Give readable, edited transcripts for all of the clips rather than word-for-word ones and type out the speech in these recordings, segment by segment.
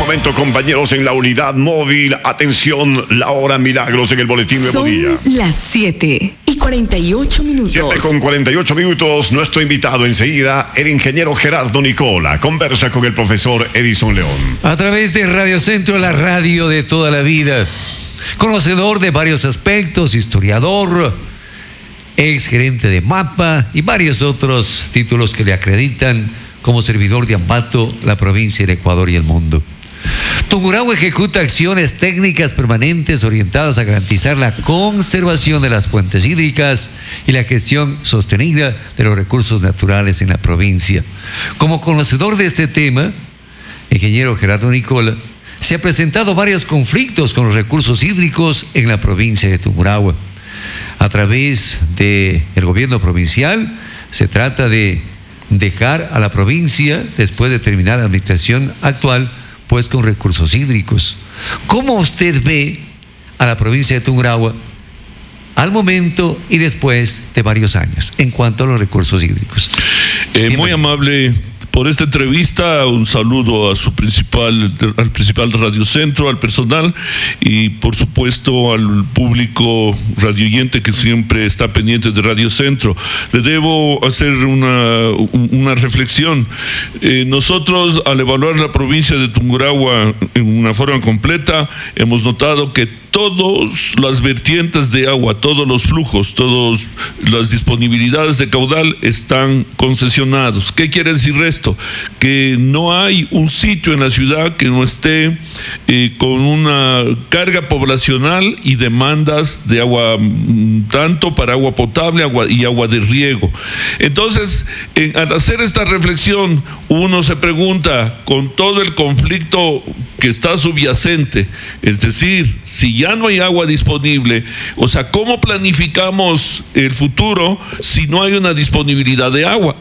momento, compañeros, en la unidad móvil. Atención, la hora milagros en el boletín Nuevo Día. Son las 7:48. 7:48. Nuestro invitado enseguida, el ingeniero Gerardo Nicola, conversa con el profesor Edison León. A través de Radio Centro, la radio de toda la vida. Conocedor de varios aspectos, historiador, ex gerente de MAPA y varios otros títulos que le acreditan como servidor de Ambato, la provincia del Ecuador y el mundo. Tungurahua ejecuta acciones técnicas permanentes orientadas a garantizar la conservación de las fuentes hídricas y la gestión sostenida de los recursos naturales en la provincia. Como conocedor de este tema, ingeniero Gerardo Nicola, se ha presentado varios conflictos con los recursos hídricos en la provincia de Tungurahua. A través del gobierno provincial se trata de dejar a la provincia, después de terminar la administración actual, pues con recursos hídricos. ¿Cómo usted ve a la provincia de Tungurahua al momento y después de varios años en cuanto a los recursos hídricos? Muy amable por esta entrevista. Un saludo a al principal Radio Centro, al personal y por supuesto al público radioyente que siempre está pendiente de Radio Centro. Le debo hacer una reflexión. Nosotros, al evaluar la provincia de Tungurahua en una forma completa, hemos notado que todas las vertientes de agua, todos los flujos, todas las disponibilidades de caudal están concesionados. ¿Qué quiere decir esto? Que no hay un sitio en la ciudad que no esté con una carga poblacional y demandas de agua, tanto para agua potable y agua de riego. Entonces, al hacer esta reflexión, uno se pregunta, con todo el conflicto que está subyacente, es decir, si ya no hay agua disponible, o sea, ¿cómo planificamos el futuro si no hay una disponibilidad de agua?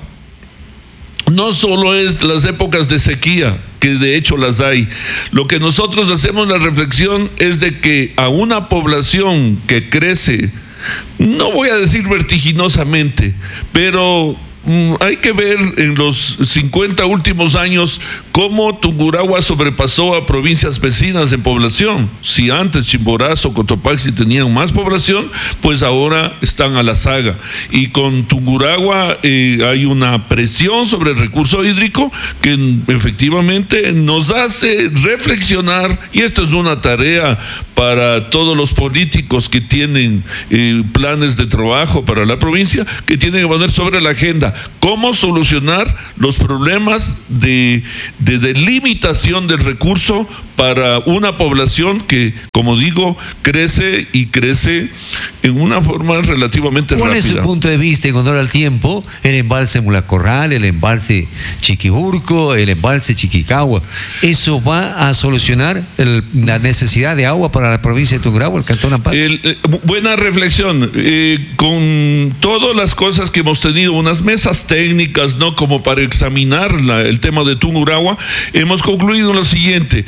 No solo es las épocas de sequía, que de hecho las hay. Lo que nosotros hacemos la reflexión es de que a una población que crece, no voy a decir vertiginosamente, pero hay que ver en los 50 últimos años cómo Tungurahua sobrepasó a provincias vecinas en población. Si antes Chimborazo, Cotopaxi tenían más población, pues ahora están a la saga. Y con Tungurahua hay una presión sobre el recurso hídrico que efectivamente nos hace reflexionar, y esto es una tarea para todos los políticos que tienen planes de trabajo para la provincia, que tienen que poner sobre la agenda cómo solucionar los problemas de delimitación del recurso para una población que, como digo, crece y crece en una forma relativamente rápida. ¿Cuál es su punto de vista en honor al tiempo? El embalse Mulacorral, el embalse Chiquiburco, el embalse Chiquicagua, ¿eso va a solucionar la necesidad de agua para la provincia de Tungurahua, el cantón Ambato? Buena reflexión. Con todas las cosas que hemos tenido, unas mesas técnicas, ¿no?, como para examinar el tema de Tungurahua, hemos concluido lo siguiente: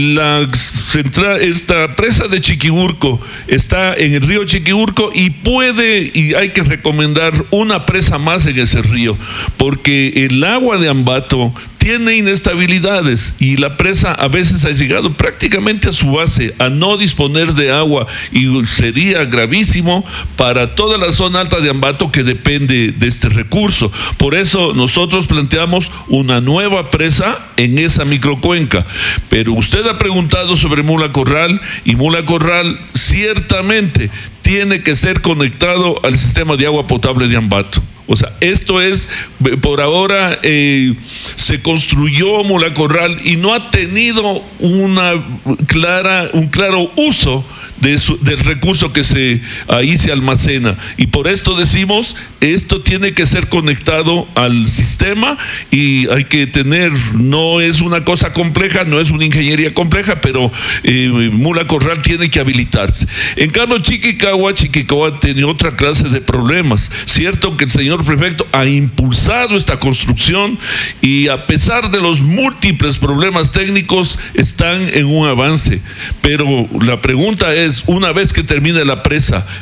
esta presa de Chiquiburco está en el río Chiquiburco y hay que recomendar una presa más en ese río, porque el agua de Ambato tiene inestabilidades y la presa a veces ha llegado prácticamente a su base, a no disponer de agua, y sería gravísimo para toda la zona alta de Ambato que depende de este recurso. Por eso nosotros planteamos una nueva presa en esa microcuenca. Pero usted ha preguntado sobre Mulacorral, y Mulacorral ciertamente tiene que ser conectado al sistema de agua potable de Ambato. O sea, esto es, por ahora se construyó Mulacorral y no ha tenido un claro uso del recurso que ahí se almacena, y por esto decimos, esto tiene que ser conectado al sistema, y hay que no es una cosa compleja, no es una ingeniería compleja, pero Mulacorral tiene que habilitarse. En cambio, Chiquicagua tiene otra clase de problemas. Cierto que el señor prefecto ha impulsado esta construcción, y a pesar de los múltiples problemas técnicos están en un avance, pero la pregunta es, una vez que termine la presa,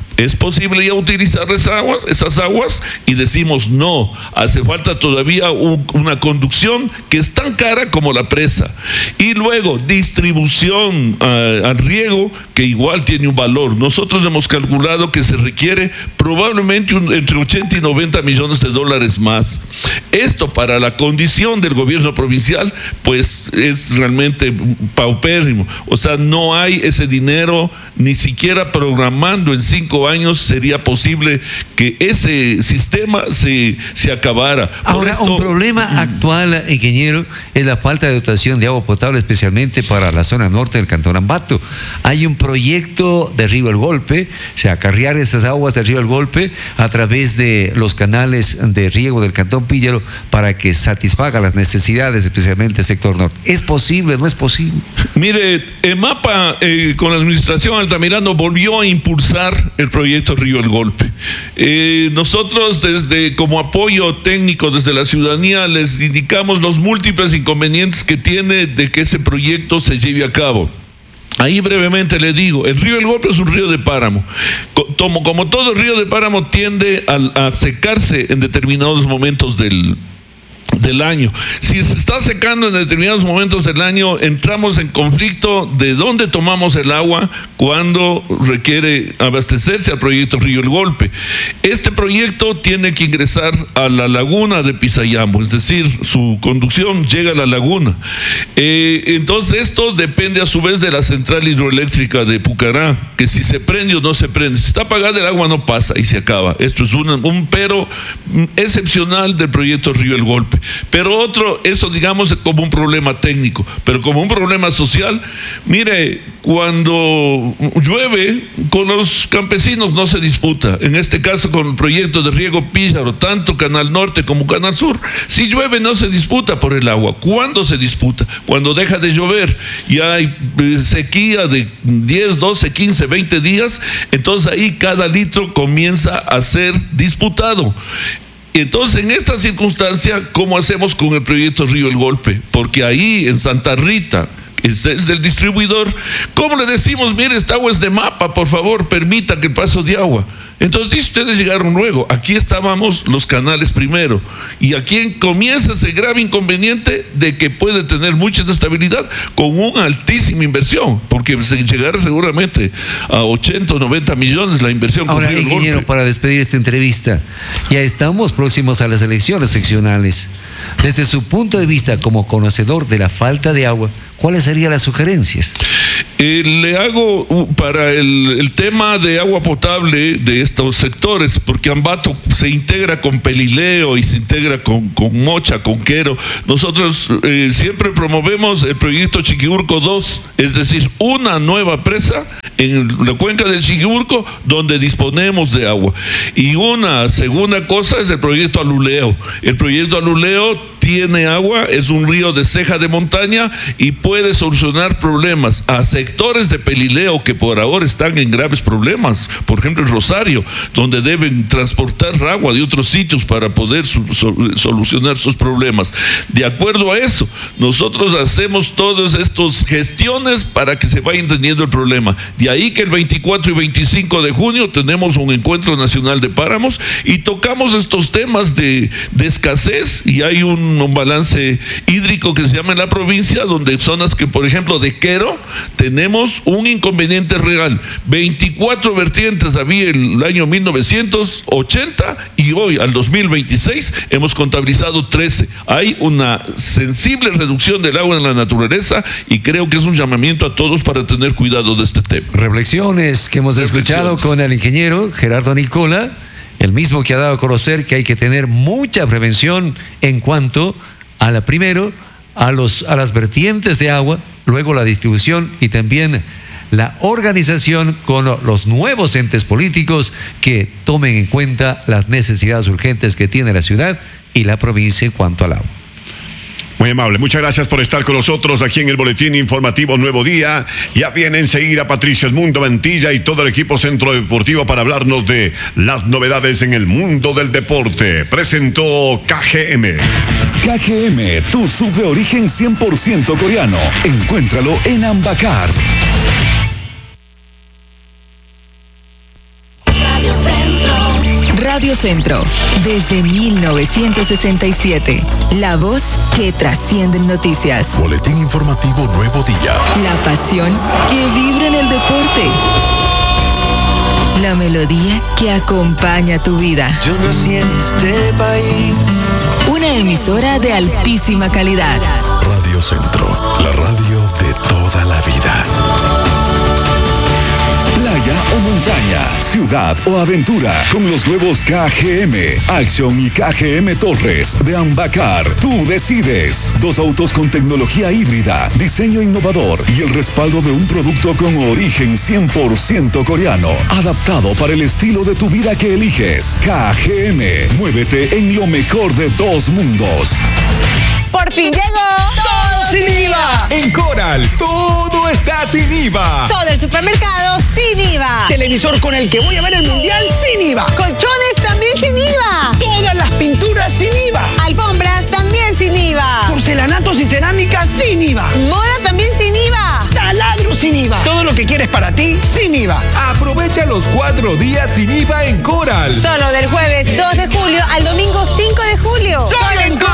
¿Es posible ya utilizar esas aguas? Y decimos no, hace falta todavía una conducción que es tan cara como la presa. Y luego distribución al riego, que igual tiene un valor. Nosotros hemos calculado que se requiere probablemente entre 80 y 90 millones de dólares más. Esto para la condición del gobierno provincial, pues es realmente paupérrimo. O sea, no hay ese dinero, ni siquiera programando en 5 años sería posible que ese sistema se acabara. Ahora, un problema actual, ingeniero, es la falta de dotación de agua potable, especialmente para la zona norte del Cantón Ambato. Hay un proyecto de Río El Golpe, acarrear esas aguas de Río El Golpe a través de los canales de riego del Cantón Píllaro para que satisfaga las necesidades, especialmente del sector norte. ¿Es posible? ¿No es posible? Mire, EMAPA con la administración Altamirano volvió a impulsar el proyecto Río El Golpe. Nosotros como apoyo técnico desde la ciudadanía les indicamos los múltiples inconvenientes que tiene de que ese proyecto se lleve a cabo. Ahí brevemente le digo, el río El Golpe es un río de páramo. Como todo río de páramo tiende a secarse en determinados momentos del año. Si se está secando en determinados momentos del año, entramos en conflicto de dónde tomamos el agua cuando requiere abastecerse al proyecto Río El Golpe. Este proyecto tiene que ingresar a la laguna de Pisayambo, es decir, su conducción llega a la laguna. Entonces esto depende a su vez de la central hidroeléctrica de Pucará, que si se prende o no se prende. Si está apagada el agua no pasa y se acaba. Esto es un pero excepcional del proyecto Río El Golpe. Pero eso digamos como un problema técnico, pero como un problema social, mire, cuando llueve con los campesinos no se disputa. En este caso con el proyecto de riego Píllaro, tanto Canal Norte como Canal Sur, si llueve no se disputa por el agua. ¿Cuándo se disputa? Cuando deja de llover y hay sequía de 10, 12, 15, 20 días, entonces ahí cada litro comienza a ser disputado. Entonces, en esta circunstancia, ¿cómo hacemos con el proyecto Río El Golpe? Porque ahí en Santa Rita es el distribuidor, ¿cómo le decimos? Mire, esta agua es de MAPA, por favor, permita que el paso de agua. Entonces dice, ustedes llegaron luego, aquí estábamos los canales primero, y aquí comienza ese grave inconveniente de que puede tener mucha inestabilidad con una altísima inversión, porque se llegará seguramente a 80 o 90 millones la inversión. Ahora, ingeniero, para despedir esta entrevista, ya estamos próximos a las elecciones seccionales. Desde su punto de vista como conocedor de la falta de agua, ¿cuáles serían las sugerencias? Le hago para el tema de agua potable de estos sectores, porque Ambato se integra con Pelileo y se integra con Mocha, con Quero. Nosotros siempre promovemos el proyecto Chiquiburco 2, es decir, una nueva presa en la cuenca del Chiquiburco donde disponemos de agua. Y una segunda cosa es el proyecto Aluleo. El proyecto Aluleo tiene agua, es un río de ceja de montaña y puede solucionar problemas a sectores de Pelileo que por ahora están en graves problemas. Por ejemplo, en Rosario, donde deben transportar agua de otros sitios para poder solucionar sus problemas. De acuerdo a eso, nosotros hacemos todas estas gestiones para que se vaya entendiendo el problema. De ahí que el 24 y 25 de junio tenemos un encuentro nacional de páramos y tocamos estos temas de escasez, y hay un balance hídrico que se llama en la provincia, donde zonas que, por ejemplo, de Quero, tenemos un inconveniente real. 24 vertientes había el año 1980 y hoy, al 2026, hemos contabilizado 13. Hay una sensible reducción del agua en la naturaleza y creo que es un llamamiento a todos para tener cuidado de este tema. Reflexiones que hemos escuchado con el ingeniero Gerardo Nicola, el mismo que ha dado a conocer que hay que tener mucha prevención en cuanto a a las vertientes de agua, luego la distribución y también la organización con los nuevos entes políticos que tomen en cuenta las necesidades urgentes que tiene la ciudad y la provincia en cuanto al agua. Muy amable, muchas gracias por estar con nosotros aquí en el Boletín Informativo Nuevo Día. Ya viene enseguida Patricio Edmundo Mantilla y todo el equipo Centro Deportivo para hablarnos de las novedades en el mundo del deporte. Presentó KGM. KGM, tu sub de origen 100% coreano. Encuéntralo en Ambacar. Radio Centro, desde 1967. La voz que trasciende en noticias. Boletín informativo Nuevo Día. La pasión que vibra en el deporte. La melodía que acompaña tu vida. Yo nací en este país. Una emisora de altísima calidad. Radio Centro, la radio de toda la vida. Playa o montaña, ciudad o aventura, con los nuevos KGM Action y KGM Torres de Ambacar. Tú decides. 2 autos con tecnología híbrida, diseño innovador y el respaldo de un producto con origen 100% coreano, adaptado para el estilo de tu vida que eliges. KGM, muévete en lo mejor de 2 mundos. ¡Por fin llegó! ¡Todo sin IVA! En Coral, todo está sin IVA. Todo el supermercado sin IVA. Televisor con el que voy a ver el mundial sin IVA. Colchones también sin IVA. Todas las pinturas sin IVA. Alfombras también sin IVA. Porcelanatos y cerámicas sin IVA. Moda también sin IVA. Taladro sin IVA. Todo lo que quieres para ti sin IVA. Aprovecha los 4 días sin IVA en Coral. Solo del jueves 2